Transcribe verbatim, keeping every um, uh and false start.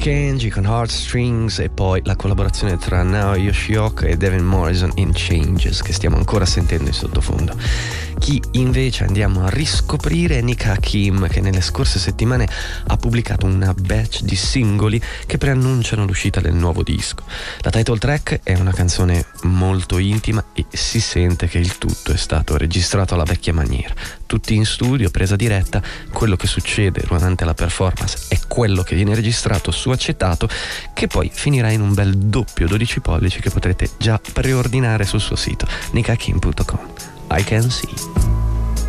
Kenji con Heartstrings e poi la collaborazione tra Naoya Yoshioka e Devin Morrison in Changes, che stiamo ancora sentendo in sottofondo. Chi invece andiamo a riscoprire è Nick Hakim, che nelle scorse settimane ha pubblicato una batch di singoli che preannunciano l'uscita del nuovo disco. La title track è una canzone molto intima e si sente che il tutto è stato registrato alla vecchia maniera, tutti in studio, presa diretta. Quello che succede durante la performance è quello che viene registrato su acetato, che poi finirà in un bel doppio dodici pollici che potrete già preordinare sul suo sito nick hakim punto com. I Can See.